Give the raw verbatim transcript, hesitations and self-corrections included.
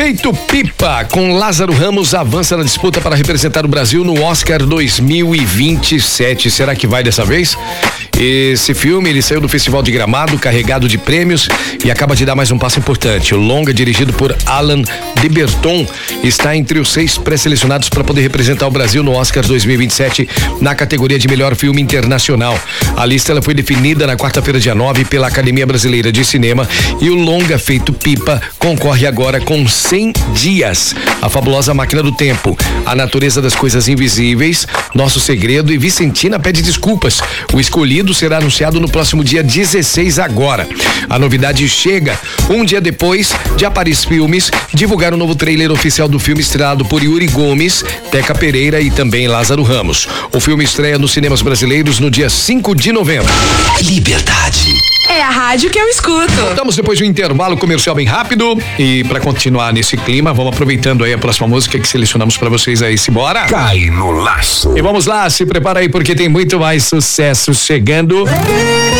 Feito Pipa, com Lázaro Ramos, avança na disputa para representar o Brasil no Oscar dois mil e vinte e sete. Será que vai dessa vez? Esse filme, ele saiu do Festival de Gramado, carregado de prêmios, e acaba de dar mais um passo importante. O longa, dirigido por Alan de Berton, está entre os seis pré-selecionados para poder representar o Brasil no Oscar dois mil e vinte e sete na categoria de melhor filme internacional. A lista ela foi definida na quarta-feira, dia nove, pela Academia Brasileira de Cinema, e o longa Feito Pipa concorre agora com cem dias. A Fabulosa Máquina do Tempo, A Natureza das Coisas Invisíveis, Nosso Segredo e Vicentina Pede Desculpas. O escolhido será anunciado no próximo dia dezesseis agora. A novidade chega um dia depois de a Paris Filmes divulgar o novo trailer oficial do filme, estrelado por Yuri Gomes, Teca Pereira e também Lázaro Ramos. O filme estreia nos cinemas brasileiros no dia cinco de novembro. Liberdade. É a rádio que eu escuto. Estamos depois de um intervalo comercial bem rápido, e para continuar nesse clima, vamos aproveitando aí a próxima música que selecionamos para vocês aí. Simbora? Cai no laço. E vamos lá, se prepara aí porque tem muito mais sucesso chegando.